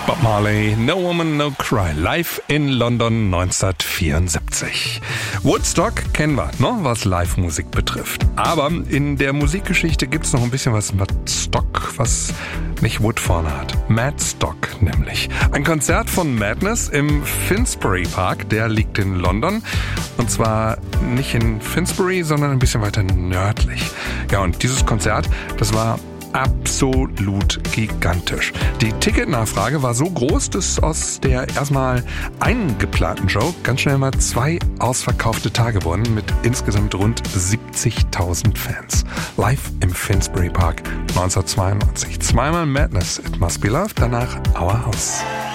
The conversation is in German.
Bob Marley, No Woman, No Cry, live in London 1974. Woodstock kennen wir, ne, was Live-Musik betrifft. Aber in der Musikgeschichte gibt's noch ein bisschen was mit Stock, was nicht Wood vorne hat. Mad Stock nämlich. Ein Konzert von Madness im Finsbury Park, der liegt in London. Und zwar nicht in Finsbury, sondern ein bisschen weiter nördlich. Ja, und dieses Konzert, das war absolut gigantisch. Die Ticketnachfrage war so groß, dass aus der erstmal eingeplanten Show ganz schnell mal 2 ausverkaufte Tage wurden mit insgesamt rund 70.000 Fans. Live im Finsbury Park 1992. Zweimal Madness, It Must Be Love, danach Our House.